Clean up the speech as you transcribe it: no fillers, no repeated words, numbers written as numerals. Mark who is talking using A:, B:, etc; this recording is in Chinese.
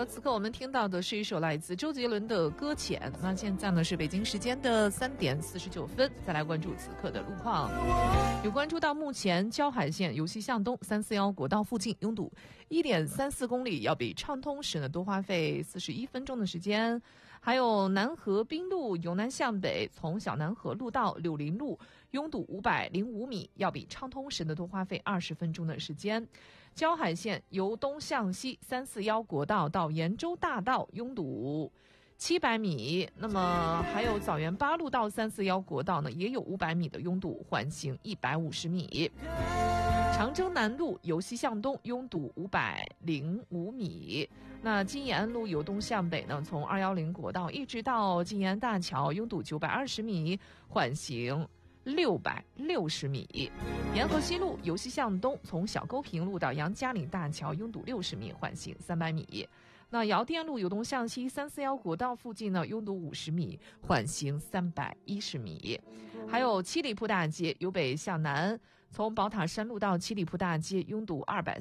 A: 的，此刻我们听到的是一首来自周杰伦的《搁浅》。那现在呢是北京时间的3点49分，再来关注此刻的路况。有关注到目前胶海线由西向东341国道附近拥堵 1.34公里，要比畅通时呢多花费41分钟的时间。还有南河滨路由南向北从小南河路到柳林路拥堵505米，要比畅通时呢多花费20分钟的时间。胶海线由东向西341国道到延州大道拥堵700米，那么还有枣园八路到341国道呢也有500米的拥堵，缓行150米。长征南路由西向东拥堵505米，那金延安路由东向北呢，从210国道一直到金延安大桥拥堵920米，缓行660米。沿河西路由西向东从小沟平路到杨家岭大桥拥堵60米，缓行300米。那姚店路由东向西341国道附近呢拥堵50米，缓行310米。还有七里铺大街由北向南从宝塔山路到七里铺大街拥堵